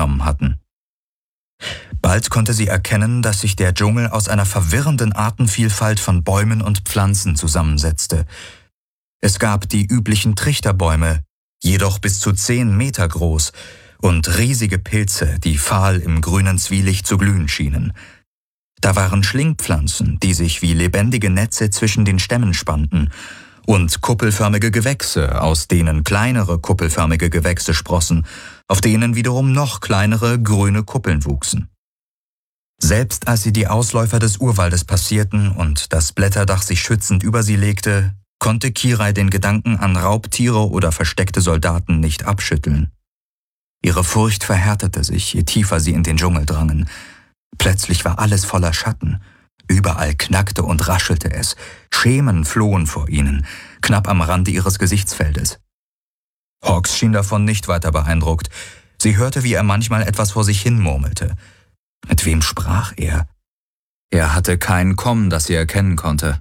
mitgenommen hatten. Bald konnte sie erkennen, dass sich der Dschungel aus einer verwirrenden Artenvielfalt von Bäumen und Pflanzen zusammensetzte. Es gab die üblichen Trichterbäume, jedoch bis zu 10 Meter groß, und riesige Pilze, die fahl im grünen Zwielicht zu glühen schienen. Da waren Schlingpflanzen, die sich wie lebendige Netze zwischen den Stämmen spannten, und kuppelförmige Gewächse, aus denen kleinere kuppelförmige Gewächse sprossen, auf denen wiederum noch kleinere grüne Kuppeln wuchsen. Selbst als sie die Ausläufer des Urwaldes passierten und das Blätterdach sich schützend über sie legte, konnte Kirai den Gedanken an Raubtiere oder versteckte Soldaten nicht abschütteln. Ihre Furcht verhärtete sich, je tiefer sie in den Dschungel drangen. Plötzlich war alles voller Schatten. Überall knackte und raschelte es. Schemen flohen vor ihnen, knapp am Rande ihres Gesichtsfeldes. Hawks schien davon nicht weiter beeindruckt. Sie hörte, wie er manchmal etwas vor sich hin murmelte. Mit wem sprach er? Er hatte kein Kommen, das sie erkennen konnte.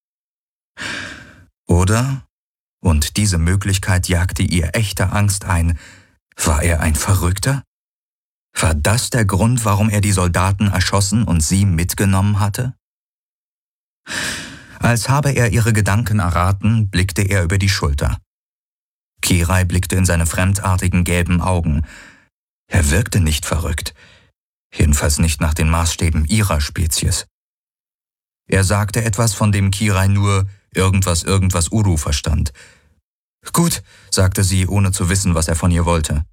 Oder, und diese Möglichkeit jagte ihr echte Angst ein, war er ein Verrückter? War das der Grund, warum er die Soldaten erschossen und sie mitgenommen hatte? Als habe er ihre Gedanken erraten, blickte er über die Schulter. Kirai blickte in seine fremdartigen gelben Augen. Er wirkte nicht verrückt, jedenfalls nicht nach den Maßstäben ihrer Spezies. Er sagte etwas, von dem Kirai nur irgendwas Uru verstand. »Gut«, sagte sie, ohne zu wissen, was er von ihr wollte.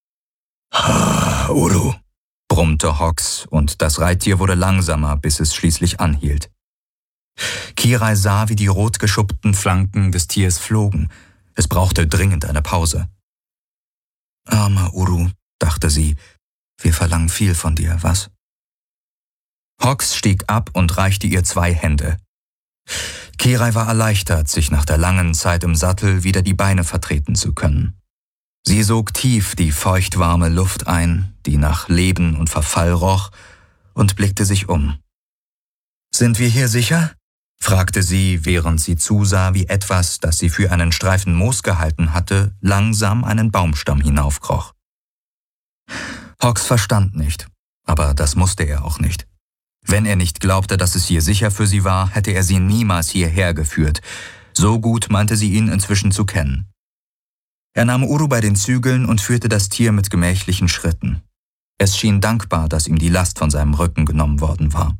»Uru«, brummte Hawks, und das Reittier wurde langsamer, bis es schließlich anhielt. Kirai sah, wie die rot geschuppten Flanken des Tiers flogen. Es brauchte dringend eine Pause. »Armer Uru«, dachte sie, »wir verlangen viel von dir, was?« Hawks stieg ab und reichte ihr 2 Hände. Kirai war erleichtert, sich nach der langen Zeit im Sattel wieder die Beine vertreten zu können. Sie sog tief die feuchtwarme Luft ein, die nach Leben und Verfall roch, und blickte sich um. »Sind wir hier sicher?« fragte sie, während sie zusah, wie etwas, das sie für einen Streifen Moos gehalten hatte, langsam einen Baumstamm hinaufkroch. Hawks verstand nicht, aber das musste er auch nicht. Wenn er nicht glaubte, dass es hier sicher für sie war, hätte er sie niemals hierher geführt. So gut meinte sie ihn inzwischen zu kennen. Er nahm Uru bei den Zügeln und führte das Tier mit gemächlichen Schritten. Es schien dankbar, dass ihm die Last von seinem Rücken genommen worden war.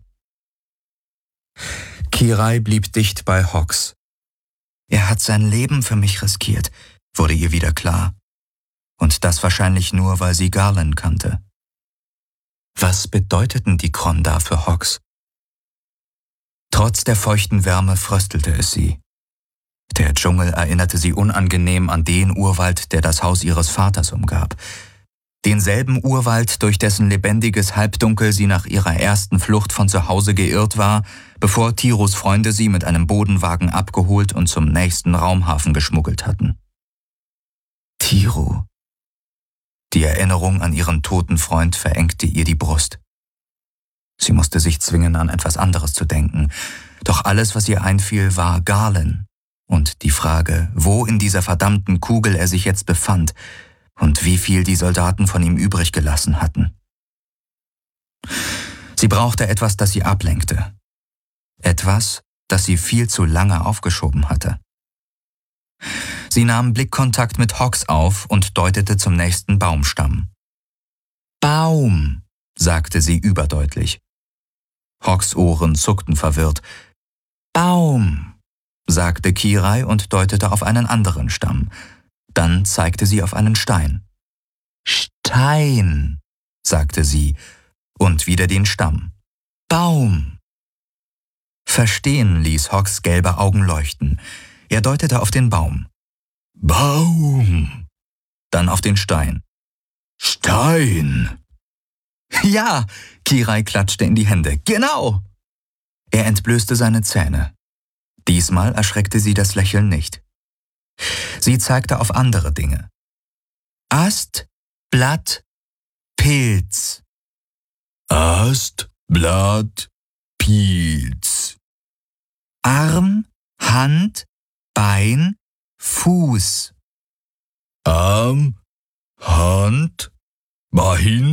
Kirai blieb dicht bei Hawks. Er hat sein Leben für mich riskiert, wurde ihr wieder klar. Und das wahrscheinlich nur, weil sie Garland kannte. Was bedeuteten die Kronda für Hawks? Trotz der feuchten Wärme fröstelte es sie. Der Dschungel erinnerte sie unangenehm an den Urwald, der das Haus ihres Vaters umgab. Denselben Urwald, durch dessen lebendiges Halbdunkel sie nach ihrer ersten Flucht von zu Hause geirrt war, bevor Tiros Freunde sie mit einem Bodenwagen abgeholt und zum nächsten Raumhafen geschmuggelt hatten. Tiro. Die Erinnerung an ihren toten Freund verengte ihr die Brust. Sie musste sich zwingen, an etwas anderes zu denken. Doch alles, was ihr einfiel, war Garland. Und die Frage, wo in dieser verdammten Kugel er sich jetzt befand und wie viel die Soldaten von ihm übrig gelassen hatten. Sie brauchte etwas, das sie ablenkte. Etwas, das sie viel zu lange aufgeschoben hatte. Sie nahm Blickkontakt mit Hawks auf und deutete zum nächsten Baumstamm. »Baum«, sagte sie überdeutlich. Hawks Ohren zuckten verwirrt. »Baum«, sagte Kirai und deutete auf einen anderen Stamm. Dann zeigte sie auf einen Stein. »Stein«, sagte sie, und wieder den Stamm. »Baum«. Verstehen ließ Hawks gelbe Augen leuchten. Er deutete auf den Baum. »Baum«, dann auf den Stein. »Stein«. »Ja«, Kirai klatschte in die Hände. »Genau!« Er entblößte seine Zähne. Diesmal erschreckte sie das Lächeln nicht. Sie zeigte auf andere Dinge. Ast, Blatt, Pilz. Ast, Blatt, Pilz. Arm, Hand, Bein, Fuß. Arm, Hand, Bein,